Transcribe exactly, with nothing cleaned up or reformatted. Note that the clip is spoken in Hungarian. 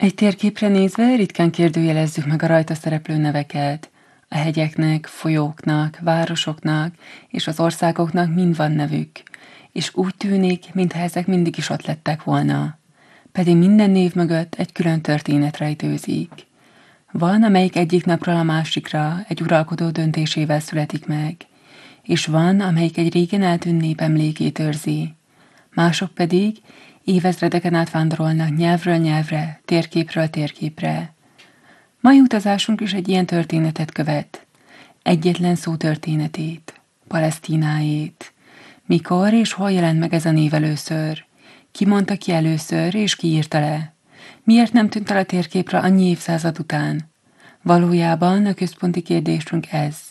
Egy térképre nézve ritkán kérdőjelezzük meg a rajta szereplő neveket. A hegyeknek, folyóknak, városoknak és az országoknak mind van nevük, és úgy tűnik, mintha ezek mindig is ott lettek volna. Pedig minden név mögött egy külön történet rejtőzik. Van, amelyik egyik napról a másikra egy uralkodó döntésével születik meg, és van, amelyik egy régen eltűnt nép emlékét őrzi. Mások pedig évezredeken át vándorolnak nyelvről nyelvre, térképről térképre. Mai utazásunk is egy ilyen történetet követ. Egyetlen szó történetét, Palesztináét. Mikor és hol jelent meg ez a név először? Ki mondta ki először, és ki írta le? Miért nem tűnt el a térképre annyi évszázad után? Valójában a központi kérdésünk ez.